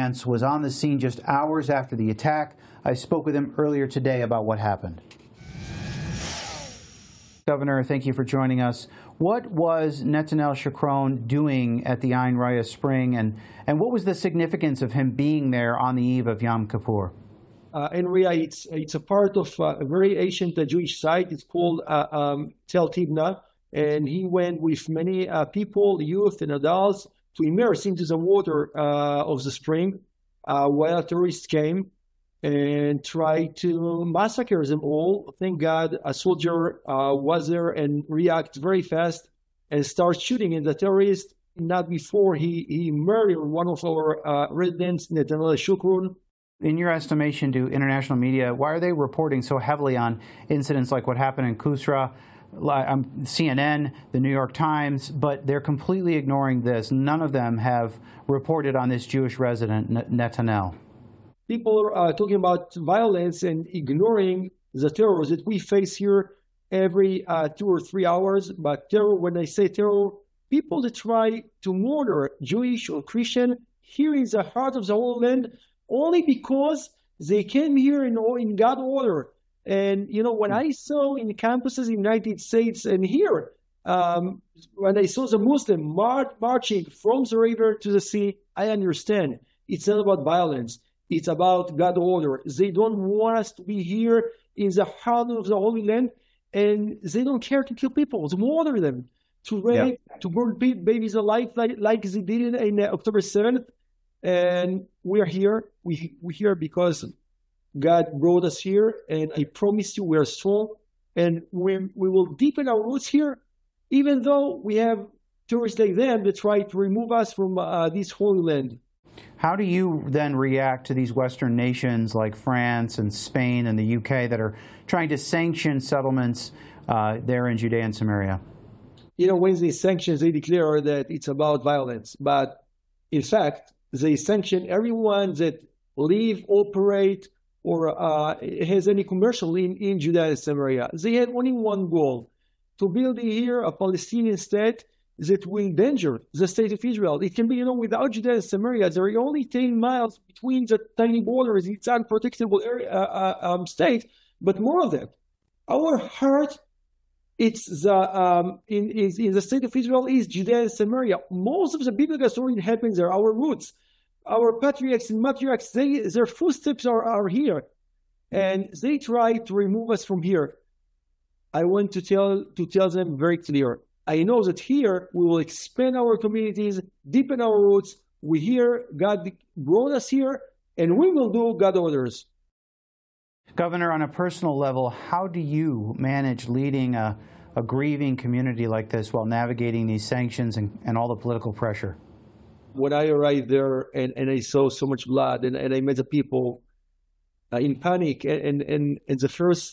France, was on the scene just hours after the attack. I spoke with him earlier today about what happened. Governor, thank you for joining us. What was Netanel Shakron doing at the Ein Raya Spring, and what was the significance of him being there on the eve of Yom Kippur? Ein Raya, it's a part of a very ancient Jewish site. It's called Tel Tibna, and he went with many people, youth and adults, to immerse into the water of the spring while terrorists came and tried to massacre them all. Thank God a soldier was there and reacted very fast and started shooting at the terrorist. Not before he murdered one of our residents, Netanel Shakron. In your estimation, do international media, why are they reporting so heavily on incidents like what happened in Kusra? CNN, the New York Times, but they're completely ignoring this. None of them have reported on this Jewish resident, Netanel. People are talking about violence and ignoring the terrors that we face here every 2 or 3 hours. But terror, when I say terror, people that try to murder Jewish or Christian here in the heart of the Holy Land only because they came here in God's order. And, you know, when I saw in campuses in the United States and here, when I saw the Muslim marching from the river to the sea, I understand. It's not about violence. It's about God's order. They don't want us to be here in the heart of the Holy Land, and they don't care to kill people, to murder them, to rape, to burn babies alive like they did in October 7th. And we are here. We're here because God brought us here, and I promise you we are strong, and we will deepen our roots here, even though we have tourists like them that try to remove us from this Holy Land. How do you then react to these Western nations like France and Spain and the UK that are trying to sanction settlements there in Judea and Samaria? You know, when they sanction, they declare that it's about violence. But in fact, they sanction everyone that live, operate, or has any commercial in Judea and Samaria. They had only one goal: to build here a Palestinian state that will endanger the state of Israel. It can be, you know, without Judea and Samaria, there are only 10 miles between the tiny borders. It's an unprotectable area, state, but more of that. Our heart, it's in the state of Israel is Judea and Samaria. Most of the biblical story happens there. Our roots, our patriarchs and matriarchs, their footsteps are here, and they try to remove us from here. I want to tell them very clear. I know that here we will expand our communities, deepen our roots. We hear God brought us here, and we will do God's orders. Governor, on a personal level, how do you manage leading a grieving community like this while navigating these sanctions and all the political pressure? When I arrived there and I saw so much blood and I met the people in panic, and the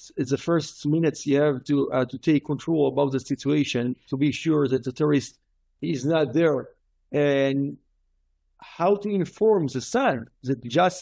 first minutes you have to take control about the situation, to be sure that the terrorist is not there, and how to inform the son that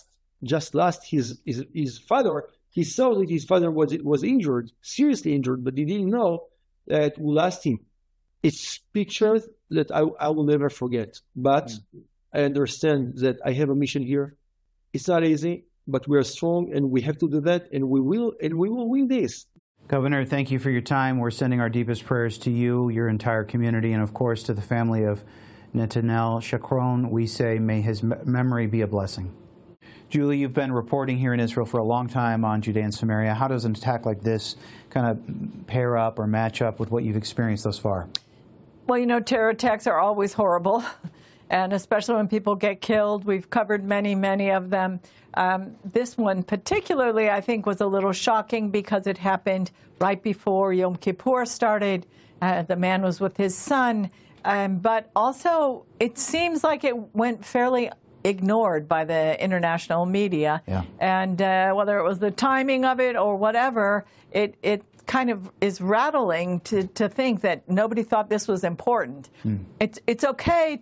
just lost his father. He saw that his father was injured, seriously injured, but he didn't know that we lost him. It's pictures that I will never forget. But I understand that I have a mission here. It's not easy, but we are strong, and we have to do that, and we will win this. Governor, thank you for your time. We're sending our deepest prayers to you, your entire community, and of course to the family of Netanel Shakron. We say, may his memory be a blessing. Julie, you've been reporting here in Israel for a long time on Judea and Samaria. How does an attack like this kind of pair up or match up with what you've experienced thus far? Well, you know, terror attacks are always horrible, and especially when people get killed. We've covered many of them. This one particularly, I think, was a little shocking because it happened right before Yom Kippur started. The man was with his son. But also, it seems like it went fairly ignored by the international media. Yeah. And whether it was the timing of it or whatever, it kind of is rattling to think that nobody thought this was important. It's okay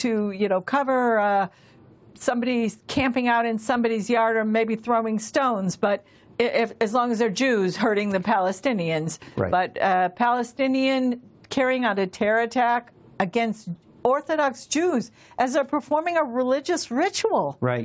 to cover somebody camping out in somebody's yard or maybe throwing stones, but as long as they're Jews hurting the Palestinians. Right. But Palestinian carrying out a terror attack against Orthodox Jews as they're performing a religious ritual. Right.